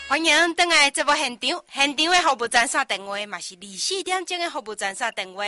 欢迎回来节目现场，现场的服务专线电话嘛是24点钟的服务专线电话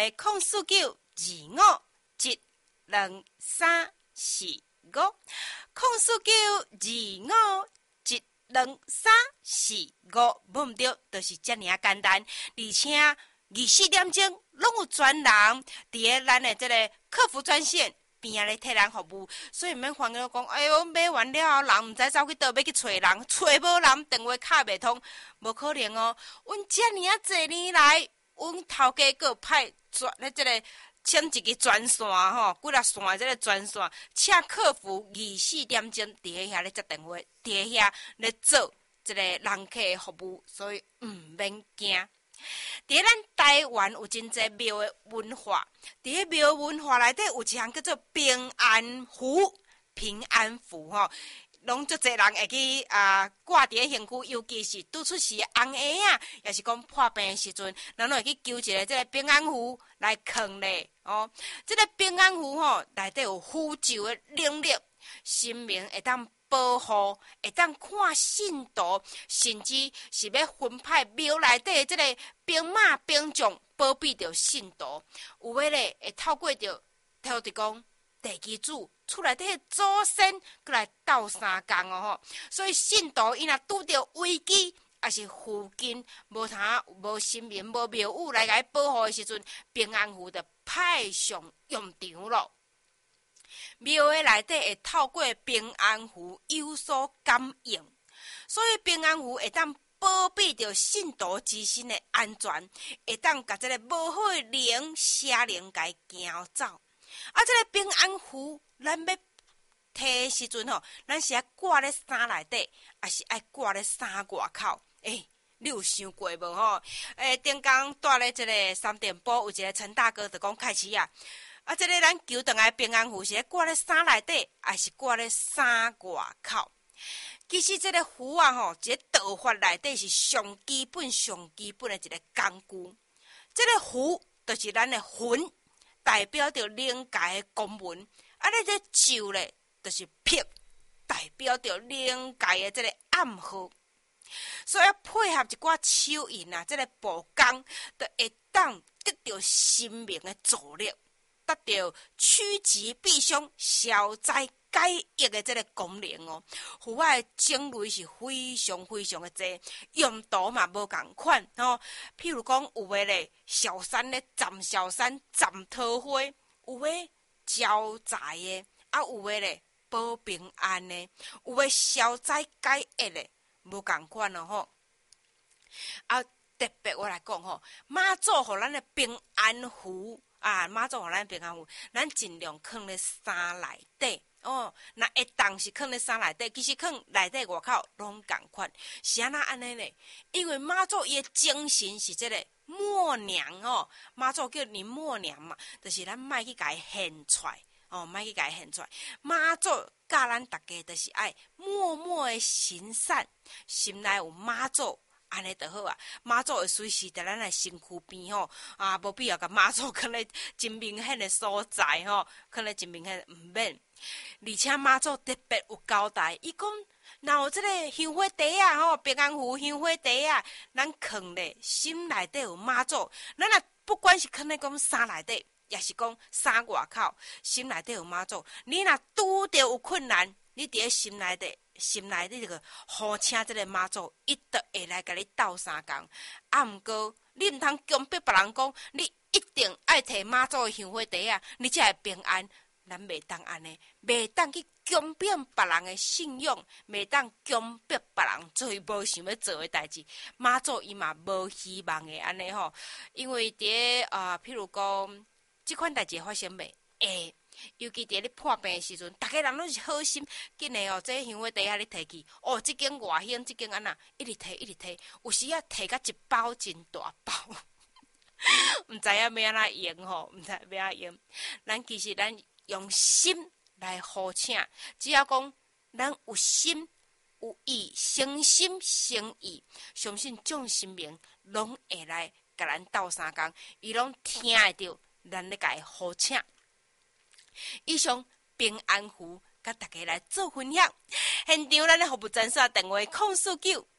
049-252-12345，049-252-12345，无毋对，就是遮尔啊简单，而且24点钟拢有专人伫咧咱的这个客服专线。边仔咧替人服务，所以毋免烦恼讲，哎呦，买完了后，人毋知走去倒，要去找人，找无人，电话敲袂通，无可能哦。阮遮尔啊侪年来，阮头家个派专咧即个请一个专线吼，几粒线即个专线，请客服24点钟伫咧遐咧接电话，伫咧遐咧做即个人客的服务，所以毋免惊。伫咱台湾有真侪庙的文化，伫咧庙文化内底有一项叫做平安符，平安符吼，拢足侪人会去挂伫咧身躯，尤其是拄出事红鞋啊，也是讲破病的时阵，人拢会去求一个即个平安符来藏咧哦。即个平安符吼，内底有符咒的能力，神明会当保护，会当看信徒，甚至是要分派庙内底即个兵马兵将保庇着信徒。有诶咧会透过着透着讲地基主厝内底祖先过来斗相共哦吼，所以信徒伊若拄着危机，也是附近无神明无庙宇来甲伊保护的时阵，平安符就派上用场咯。庙的内底会透过平安符有所感应，所以平安符会当保庇着信徒之身的安全，会当甲这个无好的灵邪灵甲伊行走。这个平安符咱要摕的时阵吼，咱是爱挂咧衫内底，还是爱挂咧衫外口？你有想过无吼？顶工住咧这个3点埔有一个陈大哥就讲开始啊。这个咱求回来平安符是挂咧衫内底，还是挂咧衫外口？其实这个符啊吼，一个道法内底是上基本的一个工具。这个符就是咱的魂，代表着灵界的公文。这咒咧，就是魄，代表着灵界的这个暗号。所以要配合一寡手印啊，这个步工，就会当得到神明的助力。得到趋吉避凶、消灾解厄的这个功能哦，符啊的种类是非常的多，用途嘛无共款哦。譬如讲，有诶咧小山咧斩小山、斩桃花，有诶招财的，有诶咧保平安的，有诶消灾解厄的，无共款哦吼。特别我来讲吼，妈祖互咱的平安符。妈祖互咱平安符，咱尽量放咧衫内底哦。那会当是放咧衫内底，其实放内底外口拢共款。是安尼呢？因为妈祖伊的精神是这个默娘哦，妈祖叫你默娘嘛，就是咱莫去甲伊现出来哦，莫去甲伊现出来。妈祖教咱大家就是爱默默的行善，心内有妈祖。安尼就好啊！妈祖会随时在咱的身躯边吼，无必要甲妈祖放咧真明显的所在吼，放咧真明显毋免。而且妈祖特别有交代，伊讲若有即个香火茶啊吼，平安符香火茶啊，咱放咧心内底有妈祖，咱若不管是放咧讲衫内底，也是讲衫外口，心内底有妈祖，你若拄着有困难，你伫咧心内底这个呼请这个妈祖，伊就会来甲你斗相共。毋过你毋通强迫别人讲，你一定爱摕妈祖的香火茶啊，你才会平安。咱袂当安尼，袂当去强迫别人的信用，袂当强迫别人做无想要做的代志。妈祖伊嘛无希望的安尼吼，因为伫譬如讲，即款代志发生袂会。尤其伫咧破病的时阵，大家人拢是好心，紧诶哦，这香火茶啊，你摕去哦，即间外香，即间安那，一直摕，有时啊摕甲一包真大包，毋知影要安怎用吼，毋知要安怎用。其实咱用心来呼请，只要讲咱有心有意，诚心诚意，相信众神明拢会来甲咱斗相共，伊拢听会着咱咧甲伊呼请。以上平安符，甲大家来做分享。现场咱的服务专线电话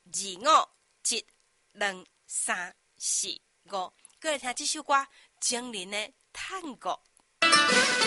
25723445，过来听这首歌《情人的探戈》。